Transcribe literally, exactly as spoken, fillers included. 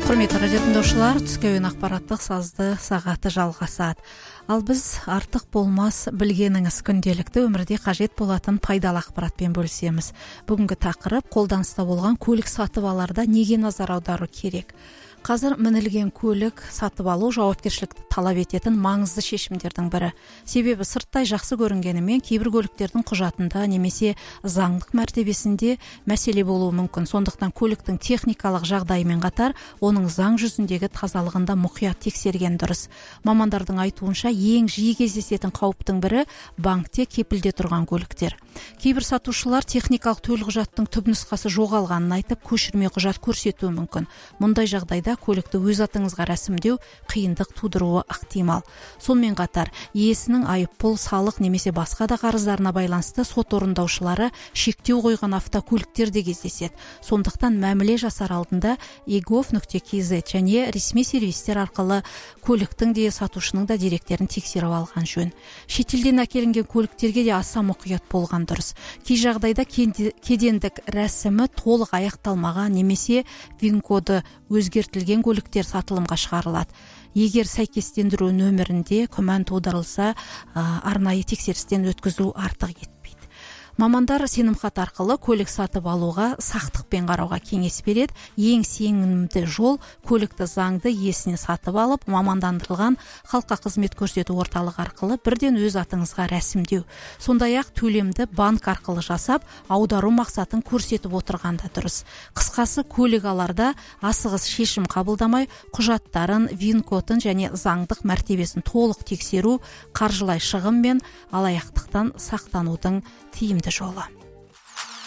Құрметті радио тыңдаушылар, түске ойын ақпараттық сазды сағаты жалғасады. Ал біз артық болмас білгеніңіз күнделікті өмірде қажет болатын пайдалы ақпаратпен бөлісеміз. Бүгінгі тақырып қолданыста болған көлік сатып аларда неге назар аудару керек? Қазір мінілген көлік сатып алу жауапкершілікті талап ететін маңызды шешімдердің бірі. Себебі сырттай жақсы көрінгенімен кейбір көліктердің құжатында немесе заңдық мәртебесінде мәселе болуы мүмкін. Сондықтан көліктің техникалық жағдайымен қатар оның заң жүзіндегі тазалығында мұқият тексерген дұрыс. Мамандардың айтуынша ең жиі кездесетін қауіптің бірі банкте кепілде тұрған көліктер. Кейбір сатушылар техникалық төлқұжаттың түпнұсқасы жоғалғанын айтып, көшірме құжат көрсетуі мүмкін. Мұндай жағдайда көлікті өз атыңызға рәсімдеу қиындық тудыруы ықтимал. Сонымен қатар, иесінің айыппұл, салық немесе басқа да қарыздарына байланысты сот орындаушылары шектеу қойған автокөліктер де кездеседі. Сондықтан мәміле жасар алдында и гов нүкте кз және ресми сервистер арқылы көліктің де сатушының да деректерін тексеріп алған жөн. Шетелден әкелінген көліктерге де аса мұқият болған дұрыс. Кей жағдайда кедендік рәсімі толық аяқталмаған немесе вин-коды өзгертілген көліктер сатылымға шығарылады. Егер сәйкестендіру нөмірінде күмән тудырылса, арнайы тексерістен өткізу артық етпейді. Мамандар сенімхат арқылы көлік сатып алуға сақтықпен қарауға кеңес береді. Ең сенімді жол көлікті заңды иесіне сатып алып, мамандандырылған халыққа қызмет көрсету орталығы арқылы бірден өз атыңызға рәсімдеу. Сондай-ақ төлемді банк арқылы жасап, аудару мақсатын көрсетіп отырғанда дұрыс. Қысқасы, көлік аларда асығыс шешім қабылдамай, құжаттарын, вин-кодын және заңдық мәртебесін толық тексеру қаржылай шығын мен алаяқтықтан сақтанудың тиімді жолы.